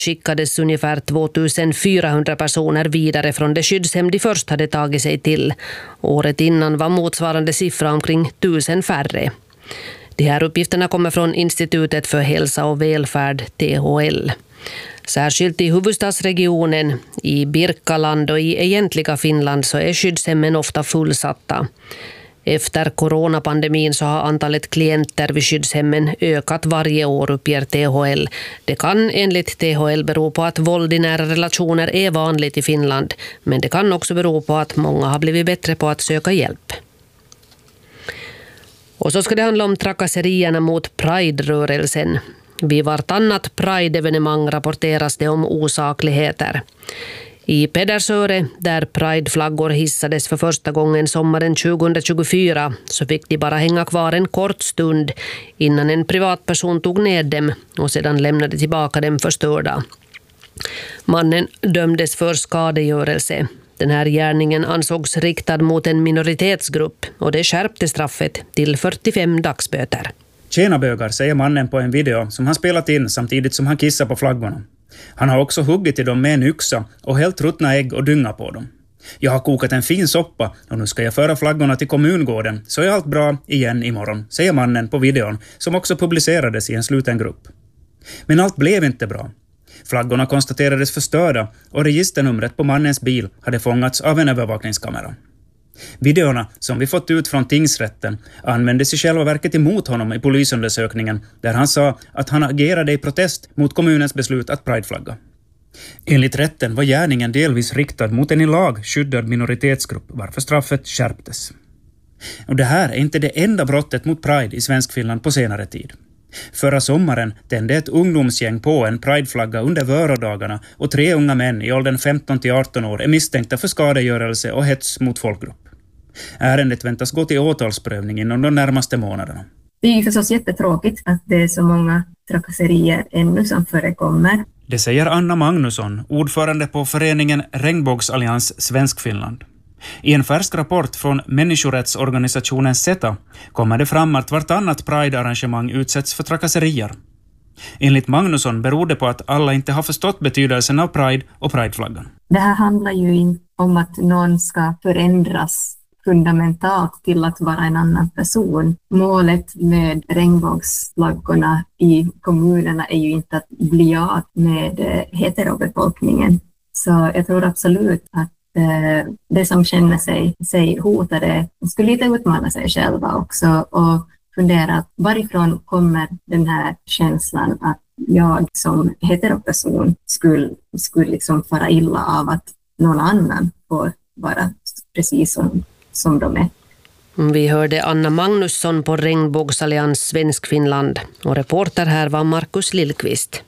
skickades ungefär 2400 personer vidare från det skyddshem de först hade tagit sig till. Året innan var motsvarande siffra omkring 1000 färre. De här uppgifterna kommer från Institutet för hälsa och välfärd, THL. Särskilt i huvudstadsregionen, i Birkaland och i egentliga Finland så är skyddshemmen ofta fullsatta. Efter coronapandemin så har antalet klienter vid skyddshemmen ökat varje år, uppger THL. Det kan enligt THL bero på att våld i nära relationer är vanligt i Finland, men det kan också bero på att många har blivit bättre på att söka hjälp. Och så ska det handla om trakasserierna mot Pride-rörelsen. Vid vartannat Pride-evenemang rapporteras det om osakligheter. I Pedersöre, där Pride-flaggor hissades för första gången sommaren 2024, så fick de bara hänga kvar en kort stund innan en privatperson tog ner dem och sedan lämnade tillbaka dem förstörda. Mannen dömdes för skadegörelse. Den här gärningen ansågs riktad mot en minoritetsgrupp och det skärpte straffet till 45 dagsböter. Tjena bögar, säger mannen på en video som han spelat in samtidigt som han kissar på flaggorna. Han har också huggit i dem med en yxa och hällt ruttna ägg och dynga på dem. Jag har kokat en fin soppa och nu ska jag föra flaggorna till kommungården, så är allt bra igen imorgon, säger mannen på videon som också publicerades i en sluten grupp. Men allt blev inte bra. Flaggorna konstaterades förstörda och registernumret på mannens bil hade fångats av en övervakningskamera. Videorna som vi fått ut från tingsrätten användes i själva verket emot honom i polisundersökningen, där han sa att han agerade i protest mot kommunens beslut att prideflagga. Enligt rätten var gärningen delvis riktad mot en i lag skyddad minoritetsgrupp, varför straffet skärptes. Och det här är inte det enda brottet mot Pride i Svenskfinland på senare tid. Förra sommaren tände ett ungdomsgäng på en prideflagga under Vörodagarna och 3 unga män i åldern 15 till 18 år är misstänkta för skadegörelse och hets mot folkgrupp. Ärendet väntas gå till åtalsprövning inom de närmaste månaderna. Det är ju förstås jättetråkigt att det är så många trakasserier ännu som förekommer. Det säger Anna Magnusson, ordförande på föreningen Regnbågsallians Svenskfinland. I en färsk rapport från människorättsorganisationen SETA kommer det fram att vartannat Pride-arrangemang utsätts för trakasserier. Enligt Magnusson beror det på att alla inte har förstått betydelsen av Pride och Prideflaggan. Det här handlar ju inte om att någon ska förändras fundamentalt till att vara en annan person. Målet med regnbågsflaggorna i kommunerna är ju inte att bli av med heterobefolkningen. Så jag tror absolut att det som känner sig hotade skulle lite utmana sig själva också och fundera varifrån kommer den här känslan att jag som heteroperson skulle liksom fara illa av att någon annan får vara precis som de är. Vi hörde Anna Magnusson på Regnbågsallians Svenskfinland och reporter här var Markus Lillqvist.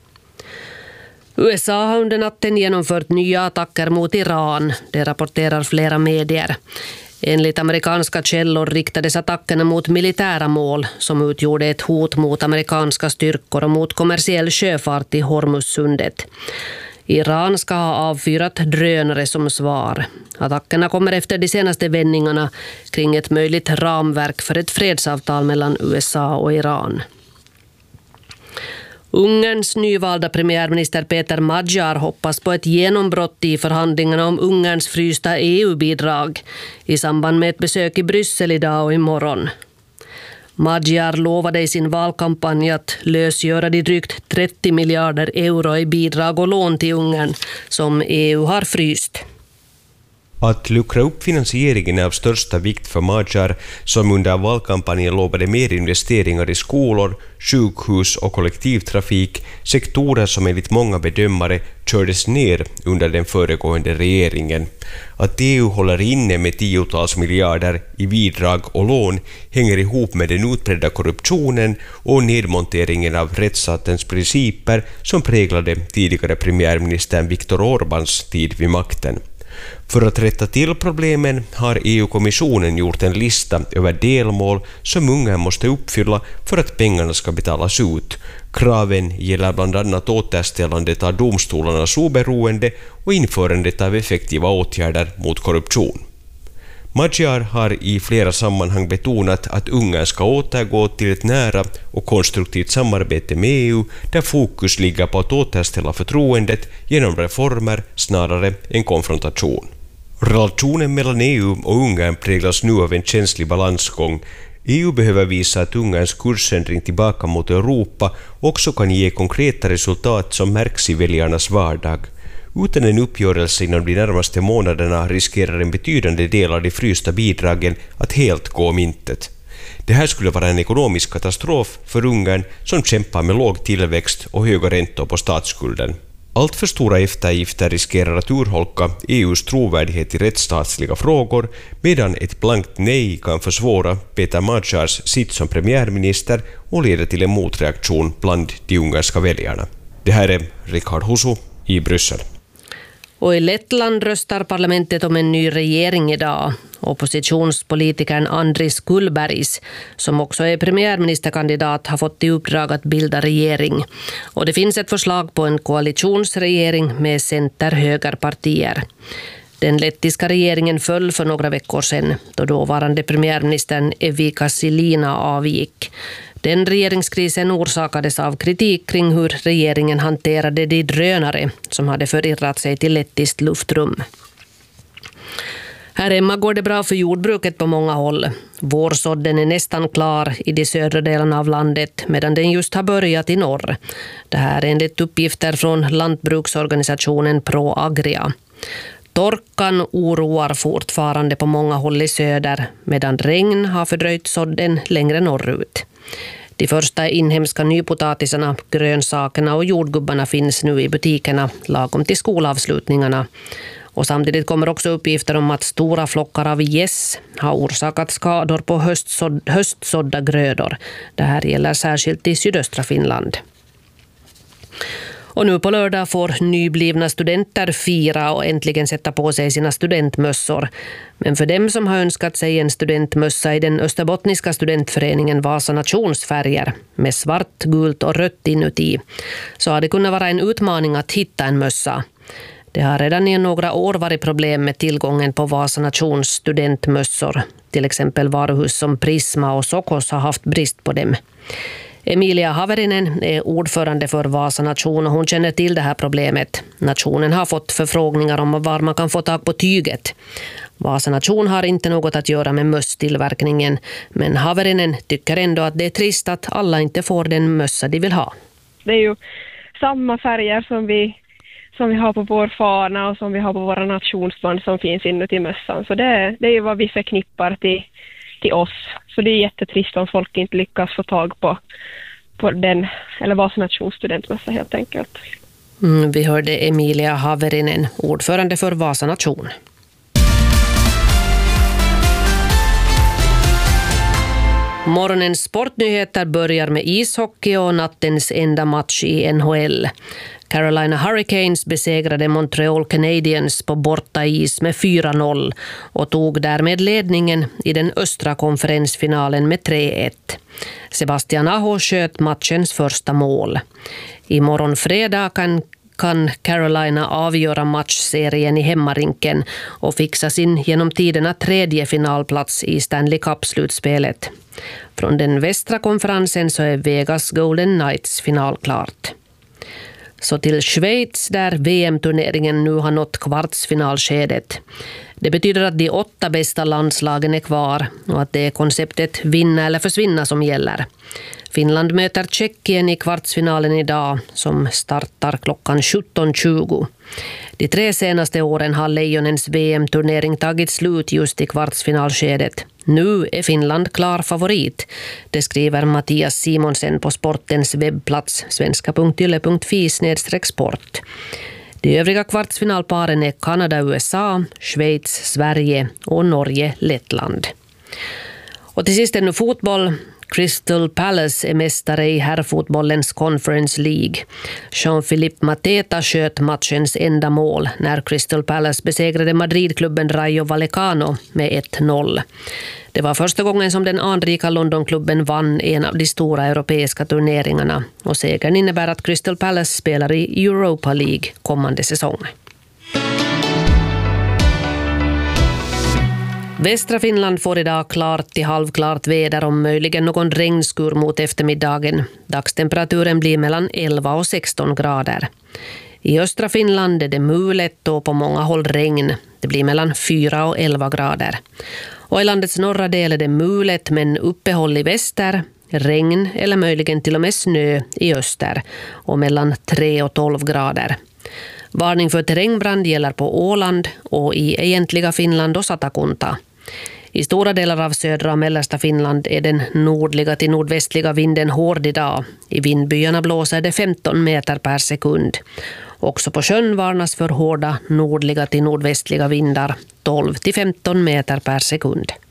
USA har under natten genomfört nya attacker mot Iran, det rapporterar flera medier. Enligt amerikanska källor riktades attackerna mot militära mål som utgjorde ett hot mot amerikanska styrkor och mot kommersiell sjöfart i Hormuzsundet. Iran ska ha avfyrat drönare som svar. Attackerna kommer efter de senaste vändningarna kring ett möjligt ramverk för ett fredsavtal mellan USA och Iran. Ungerns nyvalda premiärminister Peter Magyar hoppas på ett genombrott i förhandlingarna om Ungerns frysta EU-bidrag i samband med ett besök i Bryssel idag och imorgon. Magyar lovade i sin valkampanj att lösgöra de drygt 30 miljarder euro i bidrag och lån till Ungern som EU har fryst. Att luckra upp finansieringen är av största vikt för Magyar, som under valkampanjen lovade mer investeringar i skolor, sjukhus och kollektivtrafik, sektorer som enligt många bedömare kördes ner under den föregående regeringen. Att EU håller inne med 10-tals miljarder i bidrag och lån hänger ihop med den utbredda korruptionen och nedmonteringen av rättsstatens principer som präglade tidigare premiärministern Viktor Orbáns tid vid makten. För att rätta till problemen har EU-kommissionen gjort en lista över delmål som Ungern måste uppfylla för att pengarna ska betalas ut. Kraven gäller bland annat återställandet av domstolarnas oberoende och införandet av effektiva åtgärder mot korruption. Magyar har i flera sammanhang betonat att Ungern ska återgå till ett nära och konstruktivt samarbete med EU där fokus ligger på att återställa förtroendet genom reformer snarare än konfrontation. Relationen mellan EU och Ungern präglas nu av en känslig balansgång. EU behöver visa att Ungerns kursändring tillbaka mot Europa också kan ge konkreta resultat som märks i väljarnas vardag. Utan en uppgörelse inom de närmaste månaderna riskerar en betydande del av de frysta bidragen att helt gå om intet. Det här skulle vara en ekonomisk katastrof för Ungern som kämpar med låg tillväxt och höga räntor på statsskulden. Allt för stora eftergifter riskerar att urholka EUs trovärdighet i rättsstatsliga frågor, medan ett blankt nej kan försvåra Peter Magyars sitt som premiärminister och leda till en motreaktion bland de ungerska väljarna. Det här är Richard Husu i Bryssel. Och i Lettland röstar parlamentet om en ny regering idag. Oppositionspolitikern Andris Kulbergs, som också är premiärministerkandidat, har fått i uppdrag att bilda regering. Och det finns ett förslag på en koalitionsregering med center-högerpartier. Den lettiska regeringen föll för några veckor sedan då dåvarande premiärministern Evi Kasilina avgick. Den regeringskrisen orsakades av kritik kring hur regeringen hanterade de drönare som hade förirrat sig till lettiskt luftrum. Här hemma går det bra för jordbruket på många håll. Vårsådden är nästan klar i de södra delarna av landet medan den just har börjat i norr. Det här är enligt uppgifter från lantbruksorganisationen ProAgria. Torkan oroar fortfarande på många håll i söder medan regn har fördröjt sådden längre norrut. De första inhemska nypotatisarna, grönsakerna och jordgubbarna finns nu i butikerna lagom till skolavslutningarna. Och samtidigt kommer också uppgifter om att stora flockar av gäss har orsakat skador på höstsådda grödor. Det här gäller särskilt i sydöstra Finland. Och nu på lördag får nyblivna studenter fira och äntligen sätta på sig sina studentmössor. Men för dem som har önskat sig en studentmössa i den österbottniska studentföreningen Vasa nationsfärger med svart, gult och rött inuti, så har det kunnat vara en utmaning att hitta en mössa. Det har redan i några år varit problem med tillgången på Vasa nations studentmössor. Till exempel varuhus som Prisma och Sokos har haft brist på dem. Emilia Haverinen är ordförande för Vasa nation och hon känner till det här problemet. Nationen har fått förfrågningar om var man kan få tag på tyget. Vasa nation har inte något att göra med mösstillverkningen, men Haverinen tycker ändå att det är trist att alla inte får den mössa de vill ha. Det är ju samma färger som vi har på vår fana och som vi har på våra nationsband som finns inuti mössan. Så det är ju vad vi förknippar till oss. Så det är jättetrist om folk inte lyckas få tag på den, eller Vasa nations studentmössa helt enkelt. Vi hörde Emilia Haverinen, ordförande för Vasa nation. Morgonens sportnyheter börjar med ishockey och nattens enda match i NHL. Carolina Hurricanes besegrade Montreal Canadiens på bortais med 4-0 och tog därmed ledningen i den östra konferensfinalen med 3-1. Sebastian Aho sköt matchens första mål. Imorgon fredag kan Carolina avgöra matchserien i hemmarinken och fixa sin genom tiderna tredje finalplats i Stanley Cup-slutspelet. Från den västra konferensen så är Vegas Golden Knights final klart. Så till Schweiz där VM-turneringen nu har nått kvartsfinalskedet. Det betyder att de 8 bästa landslagen är kvar och att det är konceptet vinna eller försvinna som gäller. Finland möter Tjeckien i kvartsfinalen idag som startar klockan 17.20. De 3 senaste åren har Lejonens VM-turnering tagit slut just i kvartsfinalskedet. Nu är Finland klar favorit. Det skriver Mattias Simonsen på sportens webbplats svenska.yle.fi/sport. De övriga kvartsfinalparen är Kanada-USA, Schweiz, Sverige och Norge-Lettland. Och till sist nu fotboll. Crystal Palace är mästare i herrfotbollens Conference League. Jean-Philippe Mateta sköt matchens enda mål när Crystal Palace besegrade Madridklubben Rayo Vallecano med 1-0. Det var första gången som den anrika Londonklubben vann en av de stora europeiska turneringarna och segern innebär att Crystal Palace spelar i Europa League kommande säsong. Västra Finland får idag klart till halvklart väder om möjligen någon regnskur mot eftermiddagen. Dagstemperaturen blir mellan 11 och 16 grader. I östra Finland är det mulet och på många håll regn. Det blir mellan 4 och 11 grader. Och i landets norra del är det mulet men uppehåll i väster, regn eller möjligen till och med snö i öster och mellan 3 och 12 grader. Varning för terrängbrand gäller på Åland och i egentliga Finland och Satakunta. I stora delar av södra och mellersta Finland är den nordliga till nordvästliga vinden hård idag. I vindbyarna blåser det 15 meter per sekund. Också på sjön varnas för hårda nordliga till nordvästliga vindar 12 till 15 meter per sekund.